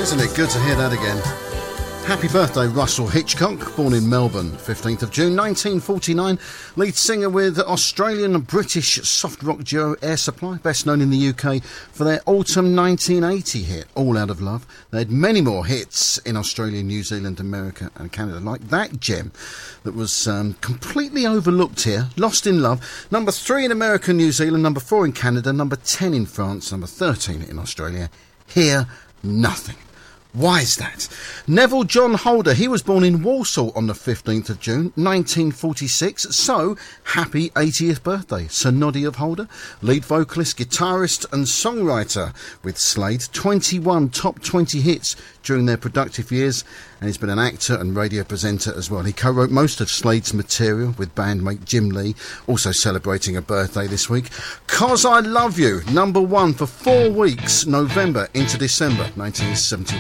Isn't it good to hear that again? Happy birthday, Russell Hitchcock, born in Melbourne, 15th of June 1949, lead singer with Australian and British soft rock duo Air Supply, best known in the UK for their autumn 1980 hit, All Out of Love. They had many more hits in Australia, New Zealand, America and Canada, like that gem that was completely overlooked here, Lost in Love, number 3 in America and New Zealand, number 4 in Canada, number 10 in France, number 13 in Australia. Hear Nothing. Why is that? Neville John Holder, he was born in Walsall on the 15th of June 1946, so happy 80th birthday. Sir Noddy of Holder, lead vocalist, guitarist and songwriter with Slade, 21 top 20 hits during their productive years, and he's been an actor and radio presenter as well. He co-wrote most of Slade's material with bandmate Jim Lee, also celebrating a birthday this week. 'Cause I Love You, number 1 for 4 weeks, November into December 1971.